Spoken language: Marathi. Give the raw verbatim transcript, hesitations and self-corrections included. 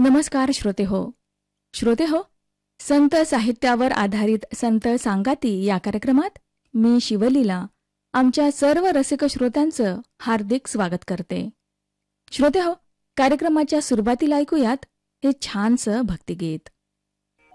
नमस्कार श्रोते हो श्रोते हो संत साहित्यावर आधारित संत सांगाती या कार्यक्रमात मी शिवलीला आमच्या सर्व रसिक श्रोत्यांचं हार्दिक स्वागत करते. श्रोते हो, कार्यक्रमाच्या सुरुवातीला ऐकूयात हे छानसं भक्तिगीत.